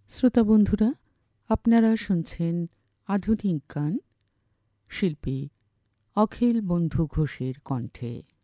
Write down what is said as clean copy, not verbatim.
শ্রোতা বন্ধুরা, আপনারা শুনছেন আধুনিক গান শিল্পী অখিল বন্ধু ঘোষের কণ্ঠে।